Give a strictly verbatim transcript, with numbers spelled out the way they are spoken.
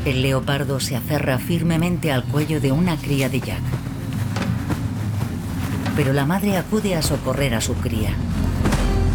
El leopardo se aferra firmemente al cuello de una cría de Jack. Pero la madre acude a socorrer a su cría.